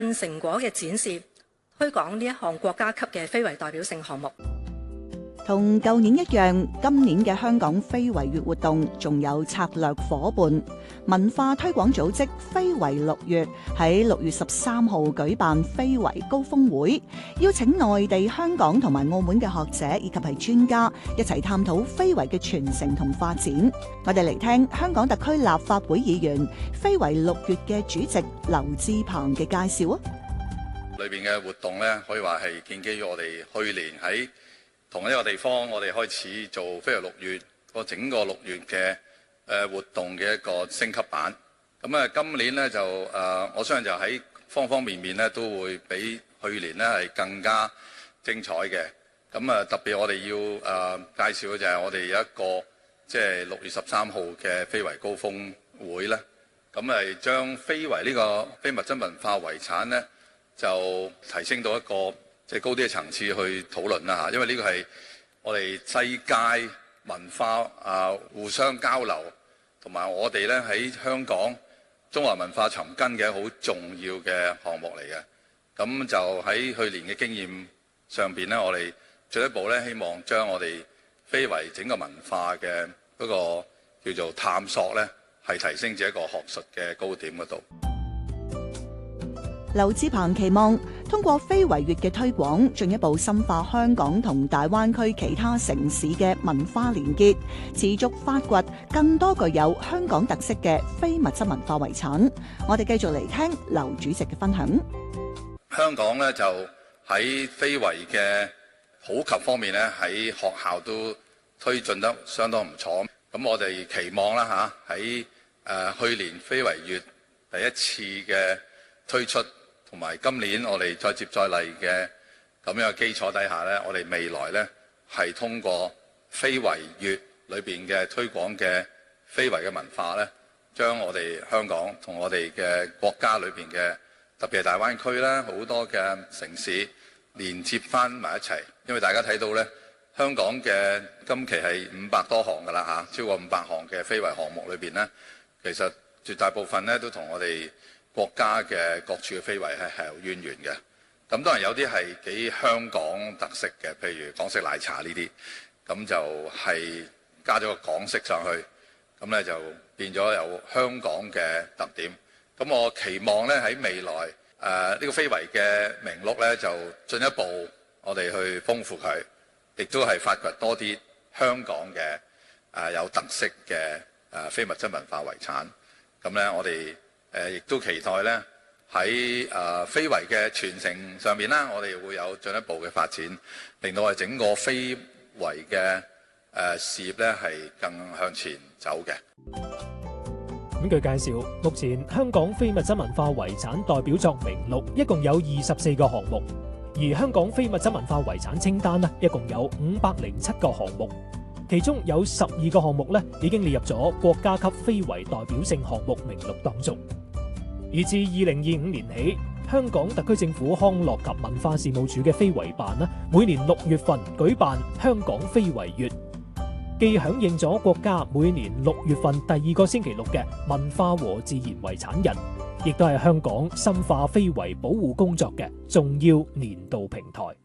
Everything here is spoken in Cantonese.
成果嘅展示，推廣呢一項國家級嘅非遺代表性項目。 同舊年一樣，今年嘅香港非遺月活動仲有策略夥伴文化推廣組織非遺6月喺6月13號舉辦非遺高峰會，邀請內地、香港同埋澳門嘅學者以及係專家一齊探討非遺嘅傳承同發展。我哋嚟聽香港特區立法會議員非遺6月嘅主席劉志鵬嘅介紹啊！ 裏邊嘅活動咧，可以話係建基於我哋去年喺同一個地方，我哋開始做非遺6月個整個6月嘅活動嘅一個升級版。咁啊，今年咧就我相信就喺方方面面咧都會比去年咧係更加精彩嘅。咁啊，特別我哋要介紹嘅就係我哋有一個即係6月13號嘅非遺高峰會咧。咁係將非遺呢個非物質文化遺產咧，就提升到一個即係高啲嘅層次去討論啦嚇，因為呢個係我哋世界文化互相交流，同埋我哋咧喺香港中華文化尋根嘅好重要嘅項目嚟嘅。咁就喺去年嘅經驗上邊咧，我哋進一步咧希望將我哋非遺整個文化嘅嗰個叫做探索咧，係提升至一個學術嘅高點嗰度。 劉志鵬期望通過非遺月嘅推廣，進一步深化香港同大灣區其他城市嘅文化連結，持續發掘更多具有香港特色嘅非物質文化遺產。我哋繼續嚟聽劉主席嘅分享。 香港咧就喺非遺嘅普及方面咧，喺學校都推進得相當唔錯。咁我哋期望啦嚇，喺去年非遺月第一次嘅推出，同埋今年我哋再接再厲嘅咁樣嘅基礎底下呢，我哋未來呢係通過非遺月裏邊嘅推廣嘅非遺嘅文化呢，將我哋香港同我哋嘅國家裏邊嘅特別係大灣區啦，好多嘅城市連接翻埋一齊。因為大家睇到呢，香港嘅今期係500多項㗎啦嚇，超過500項嘅非遺項目裏邊呢，其實絕大部分呢都同我哋國家嘅各處嘅非遺係有淵源嘅。咁當然有啲係幾香港特色嘅，譬如港式奶茶呢啲，咁就係加咗個港式上去，咁咧就變咗有香港嘅特點。咁我期望咧喺未來呢個非遺嘅名錄咧，就進一步我哋去豐富佢，亦都係發掘多啲香港嘅有特色嘅非物質文化遺產。咁咧我哋亦都期待咧喺非遺嘅傳承上面啦，我哋會有進一步嘅發展，令到我哋整個非遺嘅事業咧係更向前走嘅。 咁據介紹，目前香港非物質文化遺產代表作名錄一共有24個項目，而香港非物質文化遺產清單呢一共有507個項目，其中有12個項目呢已經列入咗國家級非遺代表性項目名錄當中。而自2025年起，香港特區政府康樂及文化事務署嘅非遺辦每年6月份舉辦香港非遺月，既響應咗國家每年6月份第2個星期六嘅文化和自然遺產日，亦都係香港深化非遺保護工作嘅重要年度平台。